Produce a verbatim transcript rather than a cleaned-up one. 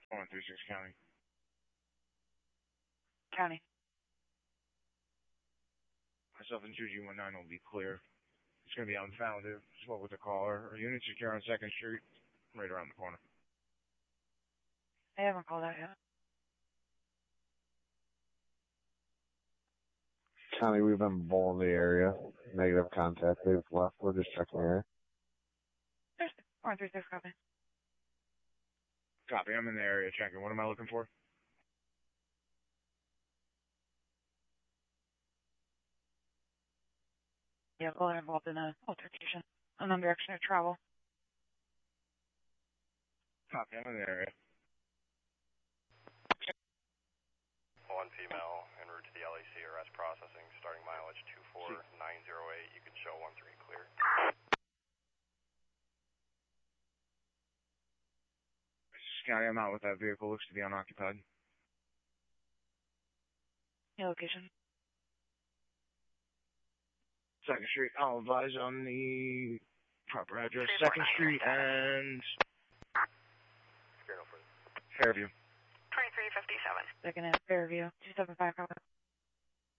one three six County. County. Myself and two G one nine will be clear. It's going to be on Fountain. Spoke with the caller. Our unit secure on second Street, right around the corner. I haven't called out yet. County, we've been bowling the area. Negative contact. They've left. We're just checking the area. There's one three six copy. Copy. I'm in the area checking. What am I looking for? Yeah, well, involved in an altercation. Unknown direction of travel. Copy. I'm in the area. One female en route to the L A C arrest processing, starting mileage two four nine zero eight. You can show one three clear. County, I'm out with that vehicle. Looks to be unoccupied. Your location. Second Street. I'll advise on the proper address. Second Street and Fairview. twenty-three fifty-seven. Second at Fairview. two seven five copy.